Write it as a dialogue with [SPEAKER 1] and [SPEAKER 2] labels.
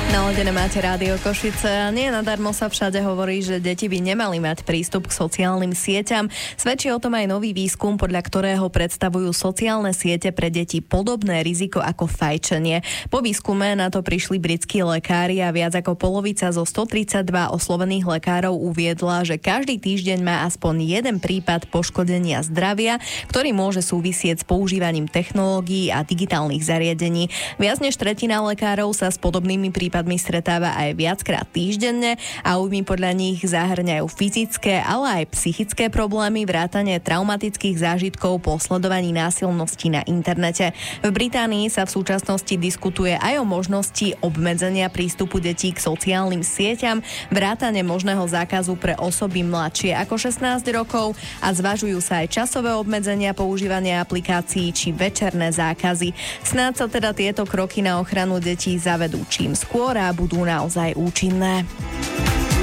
[SPEAKER 1] Naladené máte Rádio Košice. Nie nadarmo sa všade hovorí, že deti by nemali mať prístup k sociálnym sieťam. Svedčí o tom aj nový výskum, podľa ktorého predstavujú sociálne siete pre deti podobné riziko ako fajčenie. Po výskume na to prišli britskí lekári a viac ako polovica zo 132 oslovených lekárov uviedla, že každý týždeň má aspoň jeden prípad poškodenia zdravia, ktorý môže súvisieť s používaním technológií a digitálnych zariadení. Viac než tretina lekárov sa s podobnými prípadmi stretáva aj viackrát týždenne a újmy podľa nich zahŕňajú fyzické, ale aj psychické problémy, vrátane traumatických zážitkov po sledovaní násilností na internete. V Británii sa v súčasnosti diskutuje aj o možnosti obmedzenia prístupu detí k sociálnym sieťam, vrátane možného zákazu pre osoby mladšie ako 16 rokov a zvažujú sa aj časové obmedzenia používania aplikácií či večerné zákazy. Snáď sa teda tieto kroky na ochranu detí zavedú čím skôr a budú naozaj účinné.